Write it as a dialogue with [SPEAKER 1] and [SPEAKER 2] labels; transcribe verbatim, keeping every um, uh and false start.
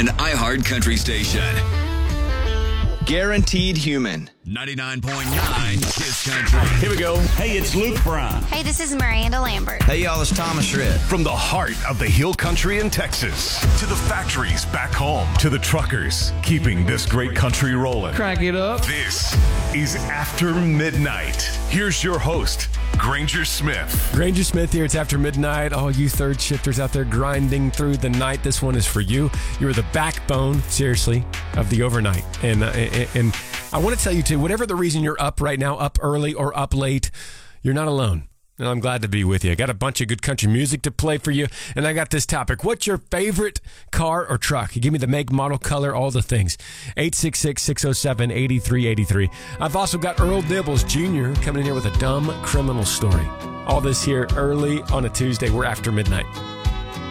[SPEAKER 1] an iHeart Country station. Guaranteed Human.
[SPEAKER 2] ninety-nine point nine Kiss Country.
[SPEAKER 3] Here we go. Hey, it's Luke Bryan.
[SPEAKER 4] Hey, this is Miranda Lambert.
[SPEAKER 5] Hey, y'all, it's Thomas Rhett.
[SPEAKER 6] From the heart of the Hill Country in Texas to the factories back home to the truckers keeping this great country rolling.
[SPEAKER 7] Crank it up.
[SPEAKER 6] This is After Midnight. Here's your host, Granger Smith.
[SPEAKER 3] Granger Smith here. It's After Midnight. All you third shifters out there grinding through the night, this one is for you. You're the backbone, seriously, of the overnight. And, uh, and, and I want to tell you, too, whatever the reason you're up right now, up early or up late, you're not alone. And I'm glad to be with you. I got a bunch of good country music to play for you. And I got this topic. What's your favorite car or truck? You give me the make, model, color, all the things. eight six six, six oh seven, eight three eight three. I've also got Earl Dibbles Junior coming in here with a dumb criminal story. All this here early on a Tuesday. We're After Midnight.